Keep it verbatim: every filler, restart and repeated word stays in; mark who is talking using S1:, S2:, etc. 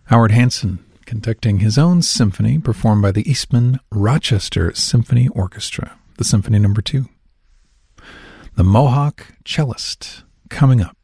S1: Howard Hanson conducting his own symphony performed by the Eastman Rochester Symphony Orchestra, the Symphony Number Two. The Mohawk Cellist coming up.